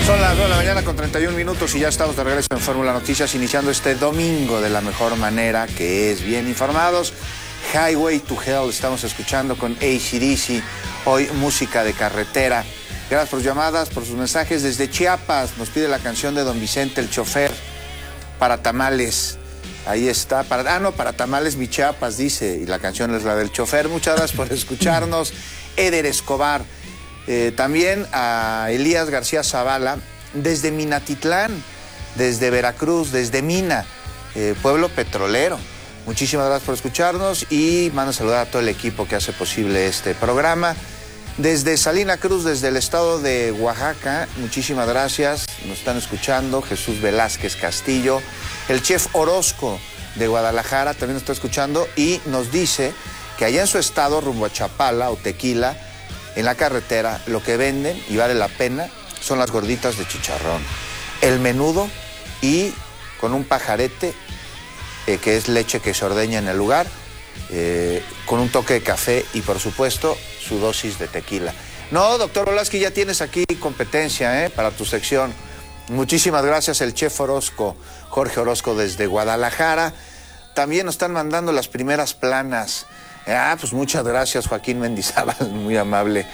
Son las 9 de la mañana con 31 minutos y ya estamos de regreso en Fórmula Noticias, iniciando este domingo de la mejor manera, que es bien informados. Highway to Hell estamos escuchando con AC/DC, hoy música de carretera. Gracias por sus llamadas, por sus mensajes. Desde Chiapas nos pide la canción de Don Vicente, el chofer, para tamales. Ahí está, para tamales mi Chiapas, dice, y la canción es la del chofer. Muchas gracias por escucharnos. Eder Escobar. También a Elías García Zavala, desde Minatitlán, desde Veracruz, desde Mina, pueblo petrolero. Muchísimas gracias por escucharnos y mando a saludar a todo el equipo que hace posible este programa. Desde Salina Cruz, desde el estado de Oaxaca, muchísimas gracias. Nos están escuchando Jesús Velázquez Castillo. El chef Orozco de Guadalajara también nos está escuchando y nos dice que allá en su estado, rumbo a Chapala o Tequila, en la carretera, lo que venden, y vale la pena, son las gorditas de chicharrón, el menudo y con un pajarete, que es leche que se ordeña en el lugar, con un toque de café y, por supuesto, su dosis de tequila. No, doctor Velázquez, ya tienes aquí competencia para tu sección. Muchísimas gracias, el chef Orozco, Jorge Orozco, desde Guadalajara. También nos están mandando las primeras planas. Pues muchas gracias, Joaquín Mendizábal, muy amable.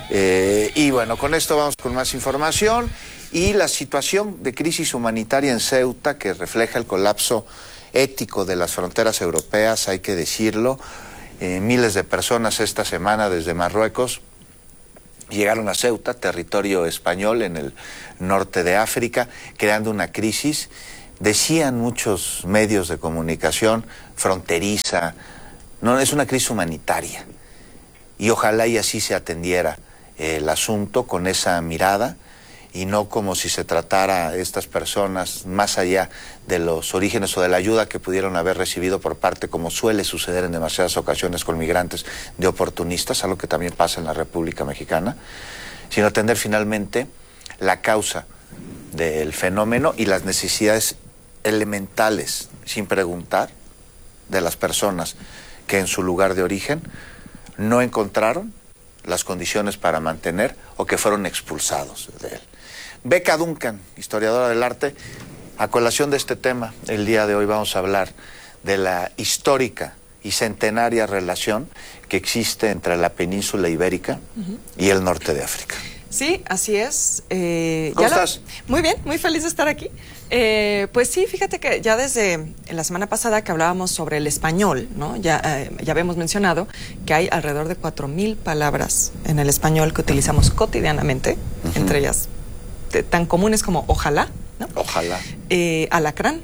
Y bueno, con esto vamos con más información y la situación de crisis humanitaria en Ceuta, que refleja el colapso ético de las fronteras europeas, hay que decirlo. Miles de personas esta semana desde Marruecos llegaron a Ceuta, territorio español en el norte de África, creando una crisis, decían muchos medios de comunicación, fronteriza. No, es una crisis humanitaria y ojalá y así se atendiera el asunto con esa mirada y no como si se tratara a estas personas más allá de los orígenes o de la ayuda que pudieron haber recibido por parte, como suele suceder en demasiadas ocasiones con migrantes, de oportunistas, algo que también pasa en la República Mexicana, sino atender finalmente la causa del fenómeno y las necesidades elementales, sin preguntar, de las personas que en su lugar de origen no encontraron las condiciones para mantener o que fueron expulsados de él. Beca Duncan, historiadora del arte, a colación de este tema, el día de hoy vamos a hablar de la histórica y centenaria relación que existe entre la península ibérica y el norte de África. Sí, así es. ¿Cómo estás? Muy bien, muy feliz de estar aquí. Pues sí, fíjate que ya desde la semana pasada que hablábamos sobre el español, ¿no? Ya habíamos mencionado que hay alrededor de 4,000 palabras en el español que utilizamos cotidianamente, entre ellas tan comunes como ojalá, ¿no? Ojalá. Alacrán.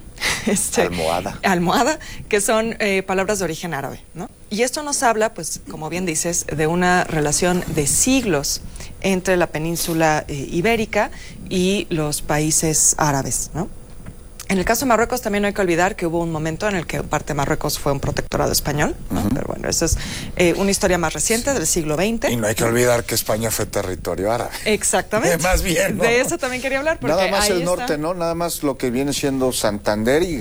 Almohada, que son palabras de origen árabe, ¿no? Y esto nos habla, pues, como bien dices, de una relación de siglos entre la península ibérica y los países árabes, ¿no? En el caso de Marruecos también no hay que olvidar que hubo un momento en el que parte de Marruecos fue un protectorado español, ¿no? Pero bueno, eso es una historia más reciente del siglo XX. Y no hay que olvidar que España fue territorio árabe. Exactamente. Más bien, ¿no? De eso también quería hablar. Porque nada más ahí el norte, ¿no? Nada más lo que viene siendo Santander y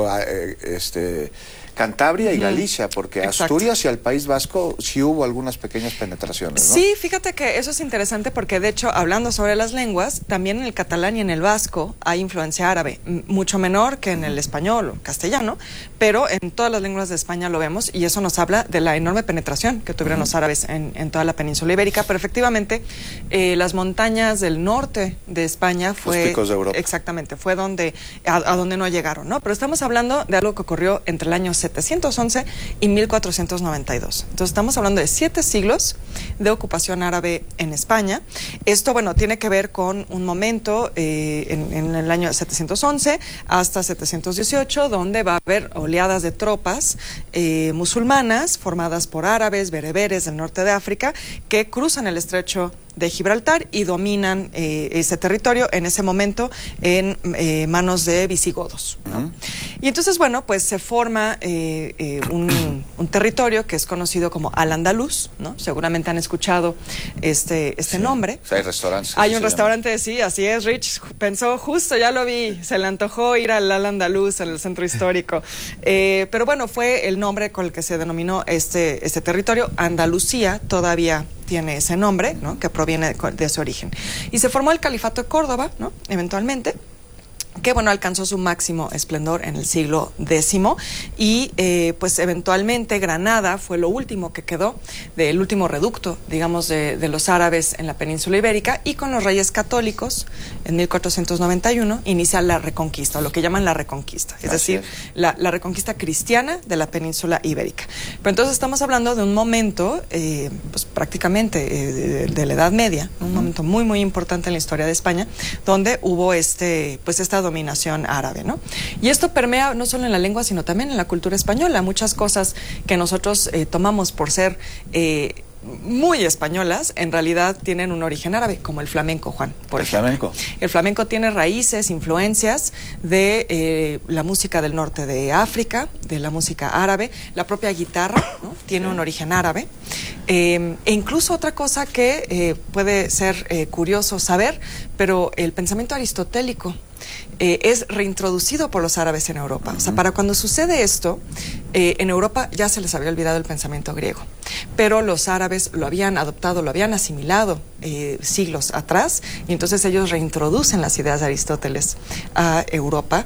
Cantabria y Galicia, porque Exacto. Asturias y al País Vasco sí hubo algunas pequeñas penetraciones, ¿no? Sí, fíjate que eso es interesante porque, de hecho, hablando sobre las lenguas, también en el catalán y en el vasco hay influencia árabe, mucho menor que en el español o castellano, pero en todas las lenguas de España lo vemos y eso nos habla de la enorme penetración que tuvieron los árabes en toda la península ibérica. Pero efectivamente, las montañas del norte de España fue... Los picos de Europa. Exactamente, fue a donde no llegaron, ¿no? Pero estamos hablando de algo que ocurrió entre el año 711 y 1492. Entonces estamos hablando de 7 siglos de ocupación árabe en España. Esto, bueno, tiene que ver con un momento en el año 711 hasta 718, donde va a haber oleadas de tropas musulmanas formadas por árabes, bereberes del norte de África, que cruzan el estrecho de Gibraltar y dominan ese territorio en ese momento en manos de visigodos, ¿no? Y entonces, bueno, pues se forma un territorio que es conocido como Al-Andalus, ¿no? Seguramente han escuchado este nombre. O sea, hay restaurantes. Hay un restaurante, sí, así es, Rich. Pensó justo, ya lo vi, se le antojó ir al Al-Andalus, al centro histórico. Pero bueno, fue el nombre con el que se denominó este territorio. Andalucía todavía tiene ese nombre, ¿no? Que proviene de ese origen. Y se formó el Califato de Córdoba, ¿no? Eventualmente, que bueno, alcanzó su máximo esplendor en el siglo X y pues eventualmente Granada fue lo último que quedó, del último reducto, digamos, de los árabes en la península ibérica, y con los reyes católicos en 1491 inicia la reconquista, o lo que llaman la reconquista, es decir, la reconquista cristiana de la península ibérica. Pero entonces estamos hablando de un momento, pues prácticamente de la Edad Media, un momento muy, muy importante en la historia de España, donde hubo esta dominación árabe, ¿no? Y esto permea no solo en la lengua, sino también en la cultura española. Muchas cosas que nosotros tomamos por ser muy españolas, en realidad tienen un origen árabe, como el flamenco, Juan, por ejemplo. El flamenco tiene raíces, influencias de la música del norte de África, de la música árabe. La propia guitarra, ¿no? Tiene un origen árabe. E incluso otra cosa que puede ser curioso saber, pero el pensamiento aristotélico es reintroducido por los árabes en Europa. O sea, para cuando sucede esto, en Europa ya se les había olvidado el pensamiento griego, pero los árabes lo habían adoptado, lo habían asimilado siglos atrás, y entonces ellos reintroducen las ideas de Aristóteles a Europa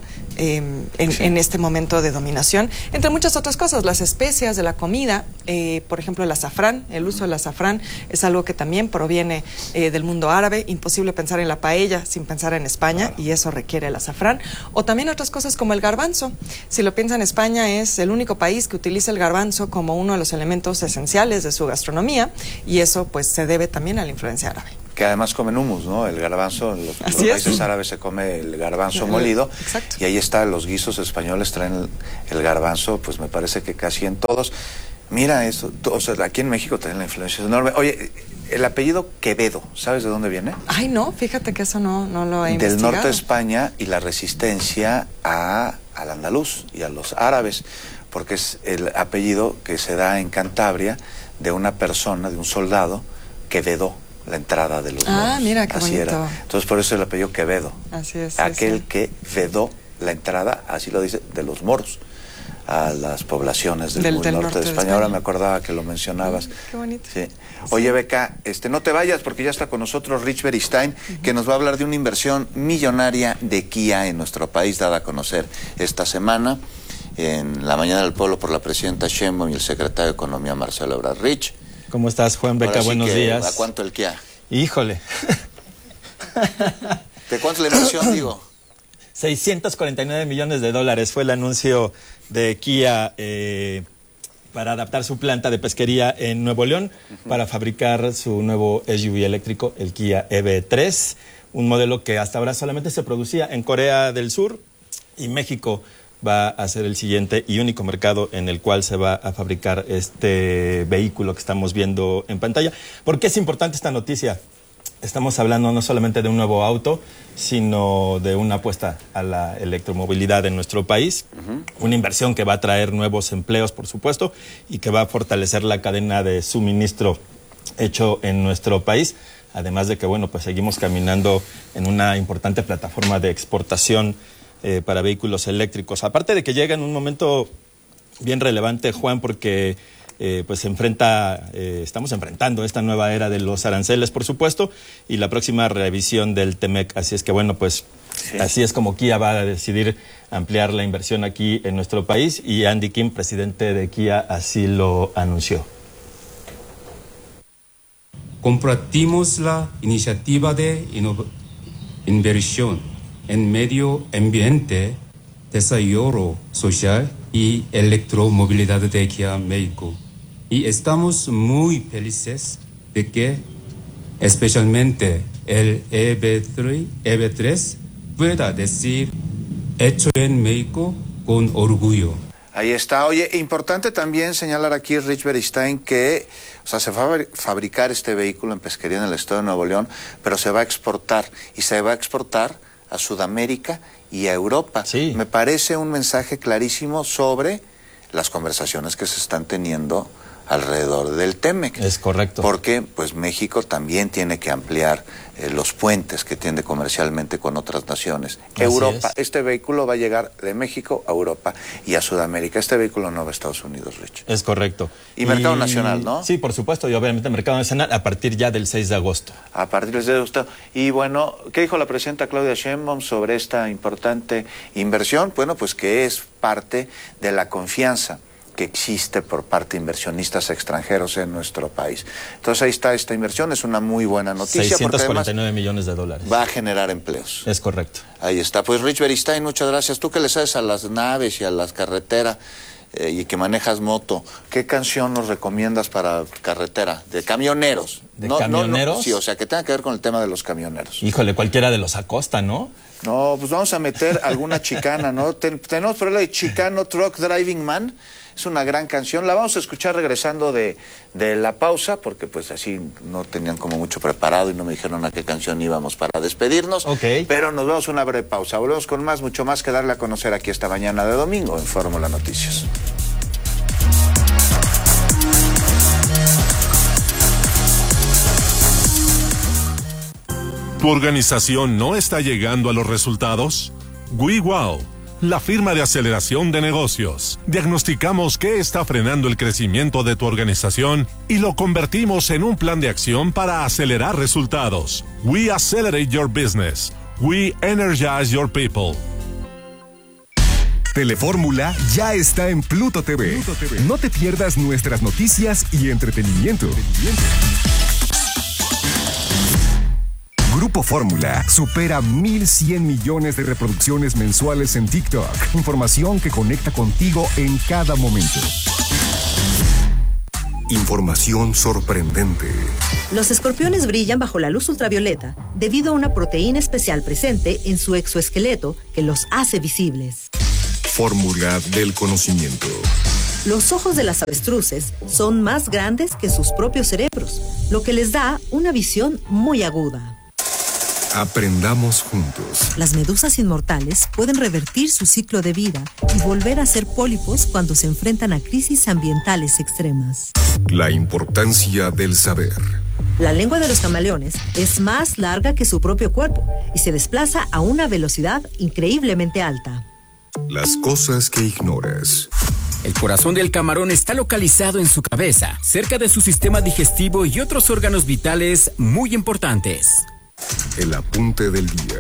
en este momento de dominación, entre muchas otras cosas. Las especias de la comida, por ejemplo, el azafrán, el uso del azafrán es algo que también proviene del mundo árabe. Imposible pensar en la paella sin pensar en España, y eso requiere el azafrán. O también otras cosas como el garbanzo. Si lo piensan, España es el único país que utiliza el garbanzo como uno de los elementos esenciales de su gastronomía, y eso pues se debe también a la influencia árabe. Que además comen hummus, ¿no? El garbanzo, en los países árabes se come el garbanzo molido. Exacto. Y ahí está, los guisos españoles traen el garbanzo, pues me parece que casi en todos. Mira eso, o sea, aquí en México también la influencia es enorme. Oye, el apellido Quevedo, ¿sabes de dónde viene? Ay, no, fíjate que eso no lo he investigado. Del norte de España, y la resistencia al andaluz y a los árabes, porque es el apellido que se da en Cantabria de una persona, de un soldado, que vedó la entrada de los moros. Ah, mira, qué así bonito. era. Entonces por eso el apellido Quevedo. Así es. Aquel sí. que vedó la entrada, así lo dice, de los moros a las poblaciones del norte de España. Ahora me acordaba que lo mencionabas. Qué bonito. Sí. Oye, Beca, no te vayas, porque ya está con nosotros Rich Beristain, que nos va a hablar de una inversión millonaria de Kia en nuestro país, dada a conocer esta semana en la Mañana del Pueblo por la presidenta Sheinbaum y el secretario de Economía, Marcelo Ebrard. Rich. ¿Cómo estás, Juan, Beca? Buenos días. ¿A cuánto el Kia? Híjole. ¿De cuánto la inversión, digo? 649 millones de dólares fue el anuncio de Kia para adaptar su planta de pesquería en Nuevo León para fabricar su nuevo SUV eléctrico, el Kia EV3, un modelo que hasta ahora solamente se producía en Corea del Sur, y México va a ser el siguiente y único mercado en el cual se va a fabricar este vehículo que estamos viendo en pantalla. ¿Por qué es importante esta noticia? Estamos hablando no solamente de un nuevo auto, sino de una apuesta a la electromovilidad en nuestro país, una inversión que va a traer nuevos empleos, por supuesto, y que va a fortalecer la cadena de suministro hecho en nuestro país, además de que, bueno, pues seguimos caminando en una importante plataforma de exportación para vehículos eléctricos. Aparte de que llega en un momento bien relevante, Juan, porque pues estamos enfrentando esta nueva era de los aranceles, por supuesto, y la próxima revisión del TEMEC. Así es que, bueno, pues sí, así es como Kia va a decidir ampliar la inversión aquí en nuestro país, y Andy Kim, presidente de Kia, así lo anunció. Compartimos la iniciativa de inversión en medio ambiente, desarrollo social y electromovilidad de Kia México. Y estamos muy felices de que especialmente el EV3 pueda decir hecho en México con orgullo. Ahí está. Oye, importante también señalar aquí, Rich Beristain, que se va a fabricar este vehículo en pesquería en el estado de Nuevo León, pero se va a exportar, y se va a exportar a Sudamérica y a Europa. Sí. Me parece un mensaje clarísimo sobre las conversaciones que se están teniendo alrededor del TEMEC. Es correcto. Porque pues México también tiene que ampliar los puentes que tiene comercialmente con otras naciones. Así Europa, es. este vehículo va a llegar de México a Europa y a Sudamérica. Este vehículo no va a Estados Unidos, Rich. Es correcto. Y mercado nacional, ¿no? Sí, por supuesto, y obviamente mercado nacional a partir ya del 6 de agosto. A partir de agosto. Y bueno, ¿qué dijo la presidenta Claudia Sheinbaum sobre esta importante inversión? Bueno, pues que es parte de la confianza que existe por parte de inversionistas extranjeros en nuestro país. Entonces ahí está esta inversión, es una muy buena noticia. 649 millones de dólares. Va a generar empleos. Es correcto. Ahí está. Pues Rich Beristain, muchas gracias. Tú que le sabes a las naves y a las carreteras y que manejas moto, ¿qué canción nos recomiendas para carretera? De camioneros. ¿De camioneros? Sí, o sea, que tenga que ver con el tema de los camioneros. Híjole, cualquiera de los Acosta, ¿no? No, pues vamos a meter alguna chicana, ¿no? Tenemos por ahí la de Chicano Truck Driving Man. Es una gran canción, la vamos a escuchar regresando de la pausa, porque pues así no tenían como mucho preparado y no me dijeron a qué canción íbamos para despedirnos. Ok. Pero nos vamos a una breve pausa, volvemos con mucho más que darle a conocer aquí esta mañana de domingo en Fórmula Noticias. ¿Tu organización no está llegando a los resultados? WeWow, la firma de aceleración de negocios. Diagnosticamos qué está frenando el crecimiento de tu organización y lo convertimos en un plan de acción para acelerar resultados. We accelerate your business. We energize your people. Telefórmula ya está en Pluto TV. No te pierdas nuestras noticias y entretenimiento. Grupo Fórmula supera 1,100 millones de reproducciones mensuales en TikTok. Información que conecta contigo en cada momento. Información sorprendente. Los escorpiones brillan bajo la luz ultravioleta debido a una proteína especial presente en su exoesqueleto que los hace visibles. Fórmula del conocimiento. Los ojos de las avestruces son más grandes que sus propios cerebros, lo que les da una visión muy aguda. Aprendamos juntos. Las medusas inmortales pueden revertir su ciclo de vida y volver a ser pólipos cuando se enfrentan a crisis ambientales extremas. La importancia del saber. La lengua de los camaleones es más larga que su propio cuerpo y se desplaza a una velocidad increíblemente alta. Las cosas que ignoras. El corazón del camarón está localizado en su cabeza, cerca de su sistema digestivo y otros órganos vitales muy importantes. El apunte del día.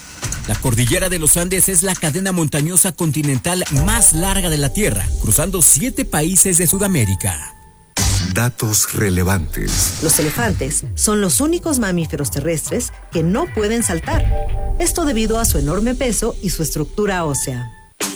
La cordillera de los Andes es la cadena montañosa continental más larga de la Tierra, cruzando 7 países de Sudamérica. Datos relevantes. Los elefantes son los únicos mamíferos terrestres que no pueden saltar. Esto debido a su enorme peso y su estructura ósea.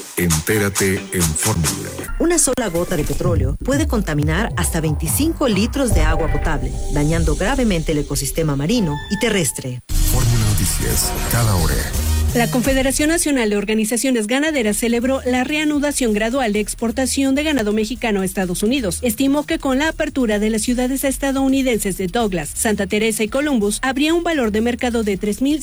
Entérate en Fórmula. Una sola gota de petróleo puede contaminar hasta 25 litros de agua potable, dañando gravemente el ecosistema marino y terrestre. Fórmula Noticias, cada hora. La Confederación Nacional de Organizaciones Ganaderas celebró la reanudación gradual de exportación de ganado mexicano a Estados Unidos. Estimó que con la apertura de las ciudades estadounidenses de Douglas, Santa Teresa y Columbus, habría un valor de mercado de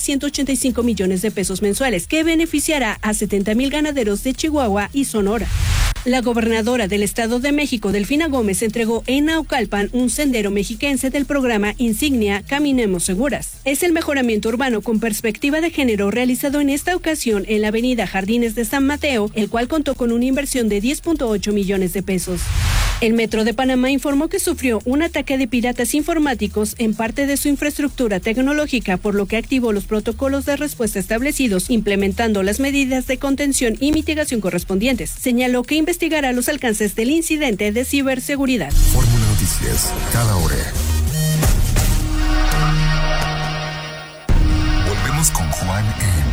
3,185 millones de pesos mensuales, que beneficiará a 70,000 ganaderos de Chihuahua y Sonora. La gobernadora del Estado de México, Delfina Gómez, entregó en Naucalpan un sendero mexiquense del programa Insignia Caminemos Seguras. Es el mejoramiento urbano con perspectiva de género realizado en esta ocasión en la avenida Jardines de San Mateo, el cual contó con una inversión de 10.8 millones de pesos. El Metro de Panamá informó que sufrió un ataque de piratas informáticos en parte de su infraestructura tecnológica, por lo que activó los protocolos de respuesta establecidos, implementando las medidas de contención y mitigación correspondientes. Señaló que investigará los alcances del incidente de ciberseguridad. Fórmula Noticias, cada hora. Volvemos con Juan en